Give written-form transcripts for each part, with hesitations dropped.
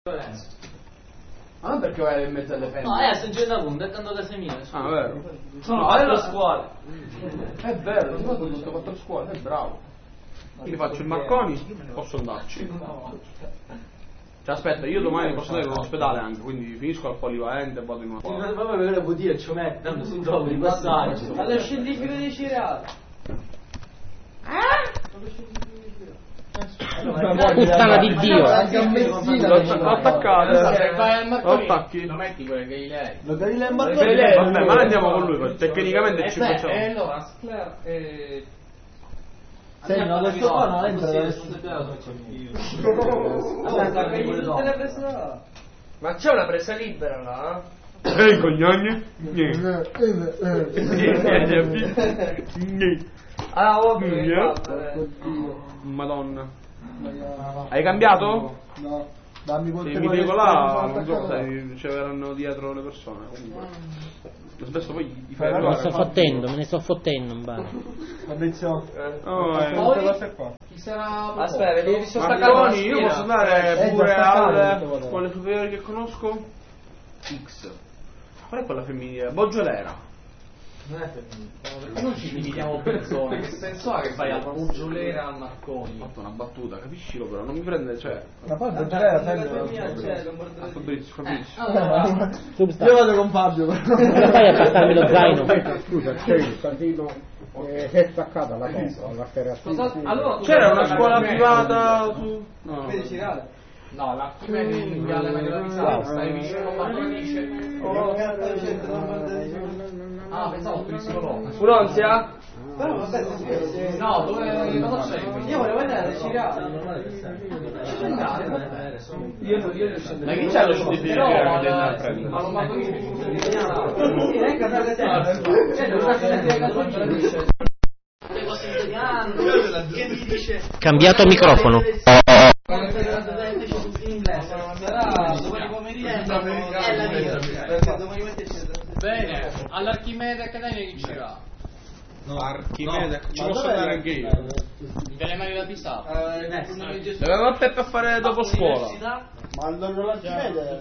Ma non perché vai in mezzo alle femmine? No, se c'è da punta, è tanto da 6.000. Ah, vero? Sono 4 scuole. È vero, io ho fatto 4 scuole, è bravo. Io faccio il Marconi, posso andarci. Cioè, aspetta, io domani posso andare all'ospedale anche, quindi finisco al polivalente e vado in una scuola. Ma proprio per le dire, ci metto, tanto si trova di passaggio. Allo scientifico di Cireale. Puttana di Dio. L'ho attaccato. Vai al Lo Marconi. attacchi? Lo metti quello che gli lei. Lo Galileo e Vabbè, Marconi. ma andiamo con lui, tecnicamente ci facciamo. allora, Senti, ma questo qua non entra da nessuno. ma c'è una presa libera là? Ehi, cognogni? Ah, ovvio. Madonna. Hai cambiato? No, dammi Se mi dico là, non so se ci verranno dietro le persone. Comunque. Spesso poi gli fai Me ne sto fottendo, un bar. Fabrizio. Chi sarà? Aspetta, vedi, sto Marconi, io posso andare pure staccato. al scuole superiori che conosco? X. Qual è quella femminile? Boggiolera. Non è femminile. Perché non ci dividiamo persone? Che senso ha che vai a Boggiolera al Marconi? Ho fatto una battuta, capiscilo però, non mi prende, cioè. Ma poi Boggiolera sempre. Fabrizio. Io vado con Fabio. Come fai a passarmi lo zaino? Scusa, c'è il casino che è staccata la cosa, la Allora, C'era una scuola privata su. No. No, l'Archimede in Viale Maria da Pisano, stai vicino a Marconice. Ah, pensavo fosse Bologna. Furonzia? No, dove cosa c'è? Io volevo andare a Cirale. Ma chi c'ha lo scientifico che viene a prendere? Allora, Marconice. Cambiato microfono. Bene, all'Archimede Accademia chi ci va? Archimede, ci posso andare anche io. Delle mani da Pisano. Dovevamo a Peppe a fare dopo scuola. Ma allora l'Archimede.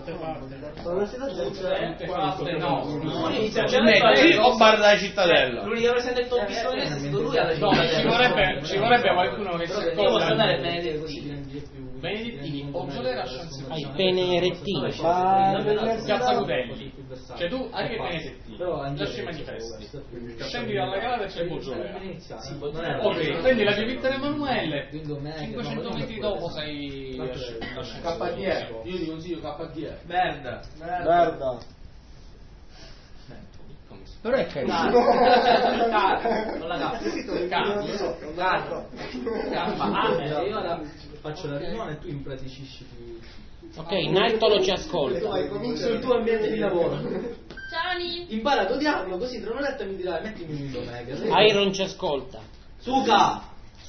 No, O bar della cittadella. L'unica persona del top pistone è stato lui alla no, ci vorrebbe qualcuno che si Io posso accorga. andare a Benedettini. Benedettini, Boggiolera, Scienze Ai Sociali. Benedettini. Ma Piazza Cutelli. Cioè tu arrivi a Benedettini, lasci i manifesti, scendi dalla gara e c'è il Boggiolera. Ok, prendi la via Vittorio Emanuele, 500 metri dopo sei a Scienze. KDE, io ti consiglio KDE. Merda. merda. Però è carino. Non la cazzo. Io ora faccio la riunione e tu impraticisci. Ok, Nartolo ci ascolta. Sul tuo ambiente di lavoro. Ciao Impara a codiarlo così tra un'oretta mi dirai mettimi un Windows Iron ci ascolta. Suca!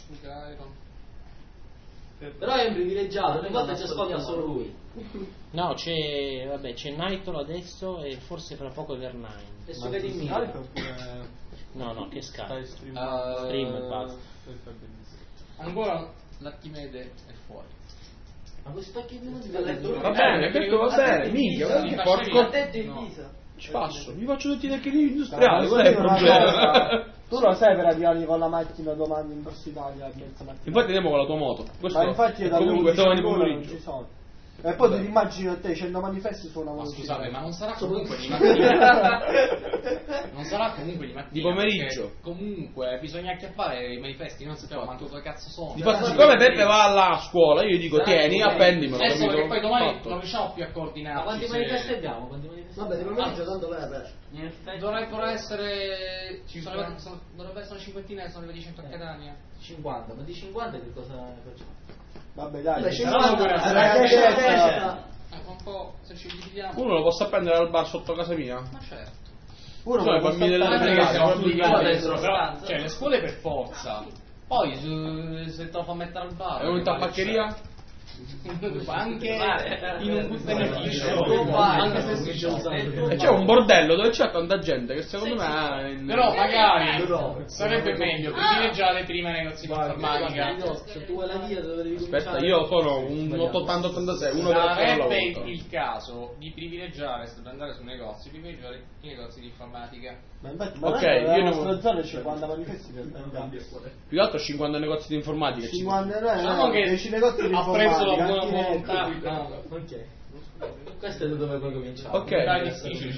Però è un privilegiato, ogni volta ci ascolta solo lui. No, c'è Nartolo adesso e forse fra poco Vernine. E Suca di me. No, che scala. Stream e basta. Ancora l'Archimede è fuori. Ma questo che non ti ha letto lui? Va bene, questo va bene, minchia, porco. Attento in visa. Ci passo, mi faccio tutti i tecnici industriali, qual è il problema? Tu lo sai per arrivare con la macchina domani in Corso Italia a mezza mattina. Infatti andiamo con la tua moto. Questo Ma infatti è da comunque 11 domani ancora non pomeriggio. ci sono. E poi ti immagini a te 100 manifesti su una Ma moto. scusate, ma non sarà comunque di mattina? Non sarà comunque di mattina? Di pomeriggio. Perché comunque bisogna acchiappare i manifesti, non sappiamo manco dove cazzo sono. Difatti, siccome Peppe va alla scuola, io gli dico tieni, appendimelo. Adesso capito? perché poi domani Fatto. non riusciamo più a coordinarci. Ma quanti se- manifesti abbiamo? Vabbè, di pomeriggio tanto per. Dovrebbero essere... dovrebbe essere una cinquantina, sono arrivati 100 a Catania. 50, ma di 50 che cosa facciamo? Vabbè, dai. Vabbè, Però pure a un po' se ci dividiamo. Uno lo posso appendere al bar sotto casa mia? Ma certo. Uno Cioè, può bambini delle Non è che ragazze, siamo proprio obbligati di- adesso, però, cioè le scuole per forza. Poi se te lo fa mettere al bar. E un tabaccheria? anche in un beneficio, anche se si usa. E c'è un bordello dove c'è tanta gente che secondo me però magari sarebbe meglio privilegiare prima i negozi di informatica. Se tu vuoi la via dove devi aspetta, io sono un 80-86, uno che sarebbe il caso di privilegiare, se deve andare sui negozi, privilegiare i negozi di informatica. Ma infatti, ok, nella nostra zona 50 manifesti per tanti. Più che altro 50 negozi di informatica. 50 diciamo che 10 negozi di apprezzo la informatica. buona volontà. Ok. Questo è dove puoi cominciare. Ok. È difficile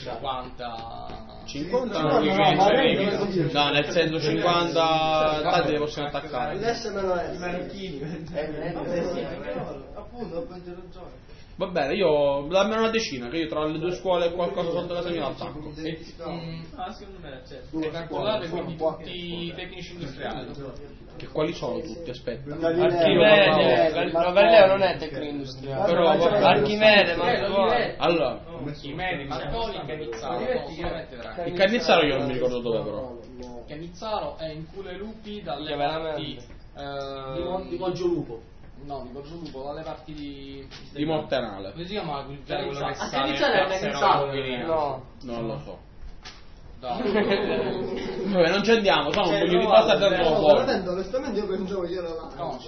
50 No, nel senso 50 tante le possono attaccare. L'SMLS. I marocchini. Appunto, ho ragione. Va bene, io dammi una decina, che io tra le due scuole e qualcosa sotto casa mia l'attacco. Secondo me certo. E calcolate quindi tutti i tecnici industriali. Che quali sono tutti? Aspetta. Archimede, Galileo non è tecnico industriale. Però Archimede, Marconi. Allora, Archimede, Marconi, Cannizzaro. il Cannizzaro io non mi ricordo dove però. Cannizzaro è in Cule Lupi dalle parti Di Mongiolupo. no, di Borgiolupo, dalle parti Di Montenale. come si chiama quello che A sta Cannizzaro è Cannizzaro. No. Non lo so. Dai. Vabbè, non ci andiamo, sono un po' di passare da nuovo. Onestamente io pensavo io era là. No,